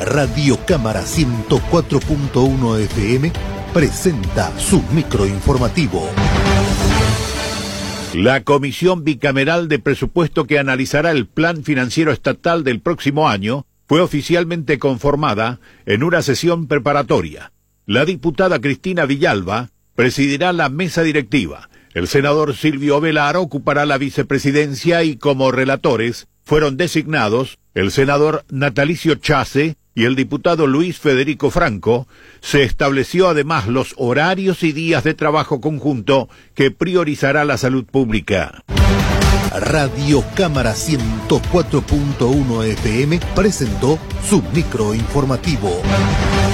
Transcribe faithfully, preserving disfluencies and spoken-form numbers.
Radio Cámara ciento cuatro punto uno F M presenta su microinformativo. La Comisión Bicameral de Presupuesto que analizará el Plan Financiero Estatal del próximo año fue oficialmente conformada en una sesión preparatoria. La diputada Cristina Villalba presidirá la mesa directiva. El senador Silvio Velar ocupará la vicepresidencia y como relatores fueron designados el senador Natalicio Chase y el diputado Luis Federico Franco. Se estableció además los horarios y días de trabajo conjunto que priorizará la salud pública. Radio Cámara ciento cuatro punto uno F M presentó su microinformativo.